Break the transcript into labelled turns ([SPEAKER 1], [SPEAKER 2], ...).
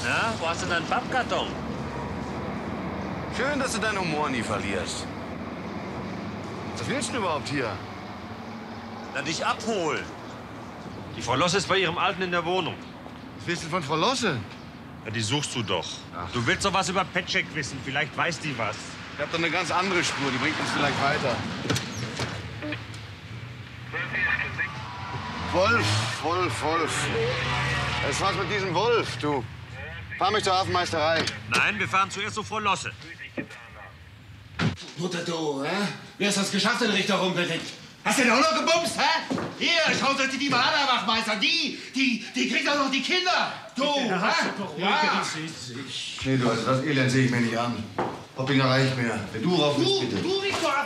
[SPEAKER 1] Na, wo hast du deinen Pappkarton?
[SPEAKER 2] Schön, dass du deinen Humor nie verlierst. Was willst du denn überhaupt hier?
[SPEAKER 1] Na, dich abholen. Die Frau Losse ist bei ihrem Alten in der Wohnung.
[SPEAKER 2] Was willst du von Frau Losse?
[SPEAKER 1] Ja, die suchst du doch.
[SPEAKER 2] Ach.
[SPEAKER 1] Du willst doch was über Petschek wissen. Vielleicht weiß die was.
[SPEAKER 2] Ich hab doch eine ganz andere Spur, die bringt uns vielleicht weiter. Wolf. Es war's mit diesem Wolf, du. Fahr mich zur Hafenmeisterei.
[SPEAKER 1] Nein, wir fahren zuerst zu Frau Losse.
[SPEAKER 3] Mutter, du, hä? Wie hast du das geschafft, den Richter rumpeldick? Hast du den auch noch gebumst, hä? Hier, schau dir die mal an, Herr Wachmeister. Die kriegt auch noch die Kinder. Du, hä? Ja.
[SPEAKER 2] Nee, du, also das Elend sehe ich mir nicht an. Hoppinger reicht mir. Wenn du rauf willst, bitte.
[SPEAKER 3] Du, Victor,